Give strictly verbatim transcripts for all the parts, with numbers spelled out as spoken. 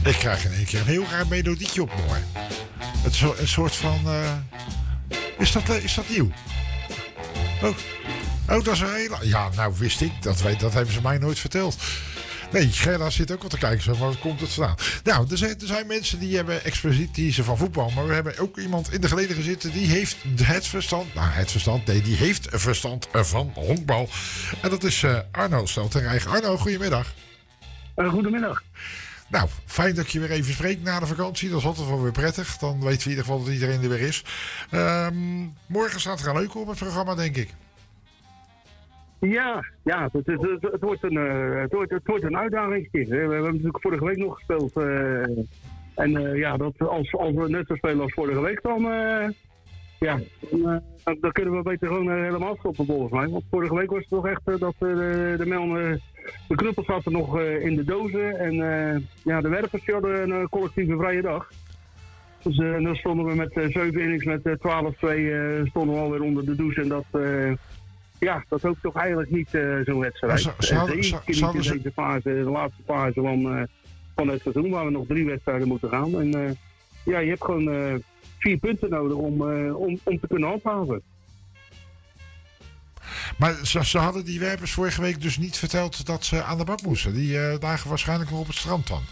Ik krijg in één keer een heel raar melodietje op mooi. Het is zo, een soort van... Uh... Is, dat, uh, is dat nieuw? Oh. oh, dat is een hele... Ja, nou wist ik. Dat, weet, dat hebben ze mij nooit verteld. Nee, Gerda zit ook al te kijken. Zo, waar komt het vandaan? Nou, er zijn, er zijn mensen die hebben expertise van voetbal. Maar we hebben ook iemand in de gelederen zitten. Die heeft het verstand... Nou, het verstand... Nee, die heeft een verstand van honkbal. En dat is uh, Arno Steltenrijg. Arno, goedemiddag. Uh, goedemiddag. Nou, fijn dat je weer even spreekt na de vakantie. Dat is altijd wel weer prettig. Dan weten we in ieder geval dat iedereen er weer is. Um, morgen staat er een leuke op het programma, denk ik. Ja, ja het, het, het, het, wordt, een, uh, het, wordt, het wordt een uitdaging. We, we hebben natuurlijk vorige week nog gespeeld. Uh, en uh, ja, dat als, als we net zo spelen als vorige week, dan, uh, ja, dan, uh, dan kunnen we beter gewoon uh, helemaal stoppen volgens mij. Want vorige week was het toch echt uh, dat uh, de, de melden... De knuppels zaten nog uh, in de dozen en uh, ja, de werpers hadden een uh, collectieve vrije dag. Dus uh, dan stonden we met uh, zeven innings met uh, twaalf twee uh, stonden we alweer onder de douche. En dat, uh, ja, dat hoeft toch eigenlijk niet uh, zo'n wedstrijd. Ze, ze hadden, Zeker niet in deze fase, de laatste fase van, uh, van het seizoen, waar we nog drie wedstrijden moeten gaan. En uh, ja, je hebt gewoon uh, vier punten nodig om, uh, om, om te kunnen handhaven. Maar ze, ze hadden die werpers vorige week dus niet verteld dat ze aan de bak moesten. Die uh, lagen waarschijnlijk nog op het strand dan.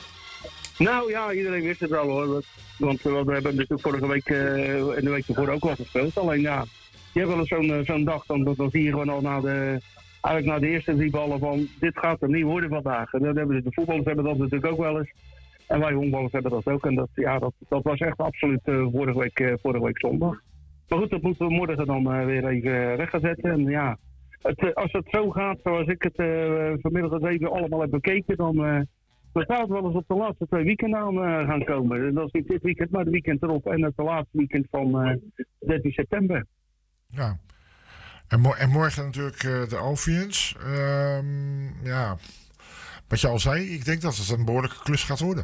Nou ja, iedereen wist het wel hoor. Want uh, we hebben natuurlijk vorige week uh, en de week ervoor ook al gespeeld. Alleen ja, je hebt wel eens zo'n, uh, zo'n dag, dan, dan zie je gewoon al na de, eigenlijk na de eerste drie ballen van dit gaat er niet worden vandaag. En dat hebben de, de voetballers hebben dat natuurlijk ook wel eens. En wij honkballers hebben dat ook. En dat, ja, dat, dat was echt absoluut uh, vorige, week, uh, vorige week zondag. Maar goed, dat moeten we morgen dan uh, weer even weg gaan zetten. En ja, het, uh, als het zo gaat zoals ik het uh, vanmiddag het even allemaal heb bekeken, dan, uh, dan zou het wel eens op de laatste twee weekenden aan uh, gaan komen. En dat is niet dit weekend, maar het weekend erop en het laatste weekend van uh, dertien september. Ja, en, mo- en morgen natuurlijk uh, de Alfians. Um, ja, wat je al zei, ik denk dat het een behoorlijke klus gaat worden.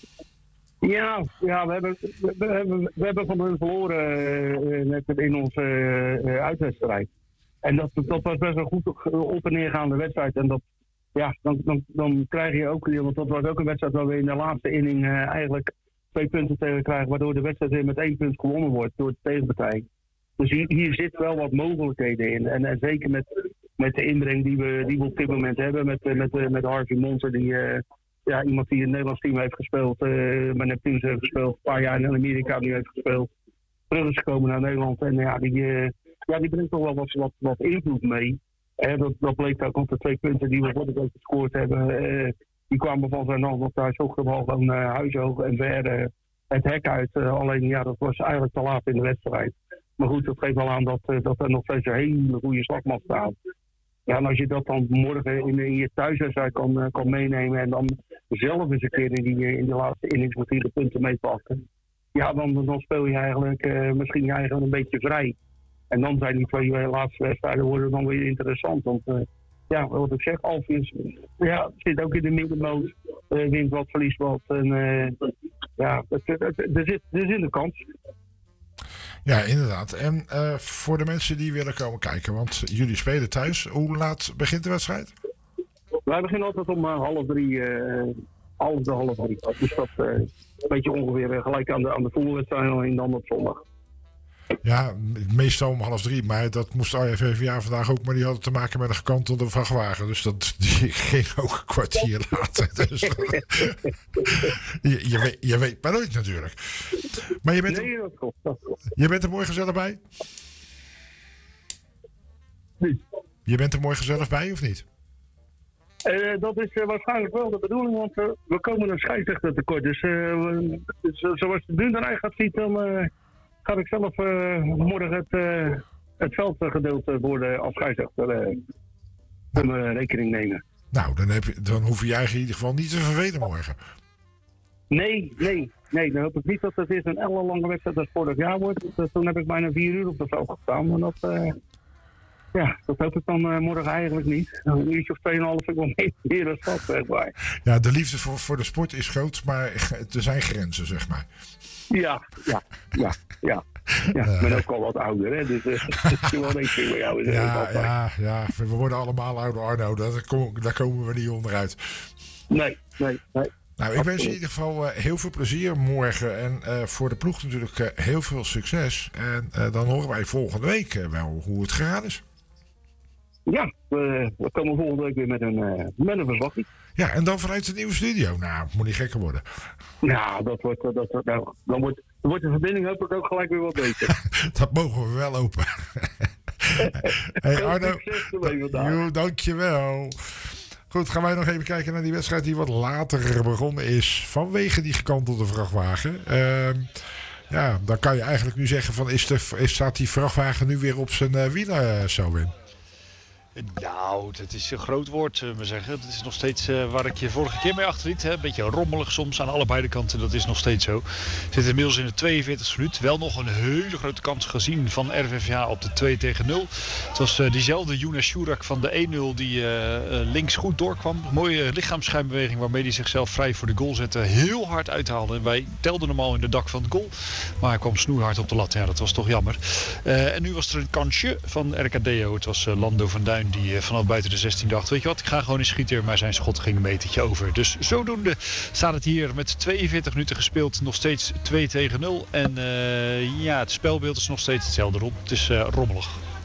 Ja, ja we, hebben, we, we, hebben, we hebben van hun verloren uh, net in onze uh, uitwedstrijd. En dat, dat was best een goed op- en neergaande wedstrijd. En dat, ja, dan, dan, dan krijg je ook, want dat was ook een wedstrijd waar we in de laatste inning uh, eigenlijk twee punten tegen krijgen, waardoor de wedstrijd weer met één punt gewonnen wordt door de tegenpartij. Dus hier, hier zit wel wat mogelijkheden in. En, en zeker met, met de inbreng die we, die we op dit moment hebben, met, met, met Harvey Monter, die... Uh, Ja, iemand die in het Nederlands team heeft gespeeld, uh, bij Neptunus heeft gespeeld, een paar jaar in Amerika nu heeft gespeeld. Terug is gekomen naar Nederland en ja, die, uh, ja, die brengt toch wel wat, wat, wat invloed mee. Uh, dat, dat bleek ook op de twee punten die we voor de week gescoord hebben. Uh, die kwamen van zijn hand, want hij zocht de bal van uh, huishoog en ver uh, het hek uit. Uh, alleen ja, dat was eigenlijk te laat in de wedstrijd. Maar goed, dat geeft wel aan dat, uh, dat er nog steeds een hele goede slagman staat. Ja, en als je dat dan morgen in, in je thuiswedstrijd kan, uh, kan meenemen en dan zelf eens een keer in die, in die laatste innings met die de punten meepakken. Ja, dan, dan speel je eigenlijk uh, misschien eigenlijk een beetje vrij. En dan zijn die twee uh, laatste wedstrijden worden dan weer interessant. Want uh, ja, wat ik zeg, Alfians ja, zit ook in de middenmoot. Uh, wint wat, verliest wat. En uh, ja, het, het, het, er, zit, er zit een kans. Ja, inderdaad. En uh, voor de mensen die willen komen kijken, want jullie spelen thuis. Hoe laat begint de wedstrijd? Wij beginnen altijd om uh, half drie, uh, half de half drie. Dus dat uh, een beetje ongeveer uh, gelijk aan de, aan de voetbalwedstrijd en dan op zondag. Ja, meestal om half drie, maar dat moest R F V V A vandaag ook, maar die hadden te maken met een gekantelde vrachtwagen. Dus dat die ging ook een kwartier later. Dus, je, je, weet, je weet maar nooit natuurlijk. Maar je bent, nee, er, dat klopt, dat klopt. je bent er mooi gezellig bij? Nee. Je bent er mooi gezellig bij, of niet? Uh, dat is uh, waarschijnlijk wel de bedoeling, want uh, we komen een scheidsrechter tekort. Dus, uh, dus uh, zoals de Dun eruit gaat zien, dan uh, ga ik zelf uh, morgen het, uh, het veldgedeelte worden als scheidsrechter uh, om uh, rekening nemen. Nou, dan, heb je, dan hoef je je eigen in ieder geval niet te vervelen morgen. Nee, nee, nee. Dan hoop ik niet dat het weer een ellenlange wedstrijd als vorig jaar wordt. Dus, toen heb ik bijna vier uur op de veld gestaan. En dat, uh, ja, dat hoop ik dan uh, morgen eigenlijk niet. Een uurtje of tweeënhalf vind ik wel mee meer dan dat, zeg maar. Ja, de liefde voor, voor de sport is groot, maar er zijn grenzen, zeg maar. Ja, ja, ja, ja. Ja, ik ben ook al wat ouder, hè. Dus uh, het is wel een keer bij jou. Is ja, ja, ja, we worden allemaal ouder, Arno. Dat, daar komen we niet onderuit. Nee, nee, nee. Nou, ik wens je in ieder geval uh, heel veel plezier morgen. En uh, voor de ploeg natuurlijk uh, heel veel succes. En uh, dan horen wij volgende week uh, wel hoe het gegaan is. Ja, we, we komen volgende week weer met een, uh, met een verslagje. Ja, en dan vanuit de nieuwe studio. Nou, het moet niet gekker worden. Nou, dat wordt, dat, dat, nou, dan, wordt, dan wordt de verbinding hopelijk ook gelijk weer wat beter. Dat mogen we wel open. Hey Arno, jo, dankjewel. Goed, gaan wij nog even kijken naar die wedstrijd die wat later begonnen is. Vanwege die gekantelde vrachtwagen. Uh, ja, dan kan je eigenlijk nu zeggen van, is de, is, staat die vrachtwagen nu weer op zijn uh, wielen uh, zo in? Nou, dat is een groot woord, zullen we zeggen. Dat is nog steeds uh, waar ik je vorige keer mee achterliet. Hè. Een beetje rommelig soms aan allebei de kanten. Dat is nog steeds zo. We zitten inmiddels in de tweeënveertigste minuut. Wel nog een hele grote kans gezien van R V V H op de twee tegen nul. Het was uh, diezelfde Jonas Sjurak van de één nul die uh, links goed doorkwam. Mooie lichaamsschuimbeweging waarmee hij zichzelf vrij voor de goal zette. Heel hard uithaalde. En wij telden hem al in de dak van het goal. Maar hij kwam snoeihard op de lat. Ja, dat was toch jammer. Uh, en nu was er een kansje van R K D O. Het was uh, Lando van Duin die vanaf buiten de zestien dacht, weet je wat, ik ga gewoon eens schieten, maar zijn schot ging een metertje over. Dus zodoende staat het hier met tweeënveertig minuten gespeeld, nog steeds twee tegen nul. En uh, ja, het spelbeeld is nog steeds hetzelfde, Rob. Het is uh, rommelig.